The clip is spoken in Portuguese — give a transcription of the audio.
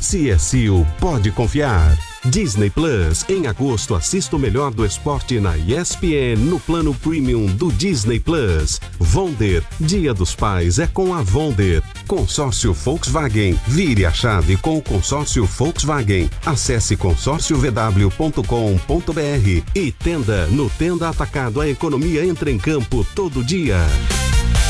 CSU pode confiar. Disney Plus, em agosto assista o melhor do esporte na ESPN no plano premium do Disney Plus. Wonder, Dia dos Pais é com a Wonder. Consórcio Volkswagen, vire a chave com o consórcio Volkswagen. Acesse consórciovw.com.br e Tenda, no Tenda Atacado a economia entra em campo todo dia.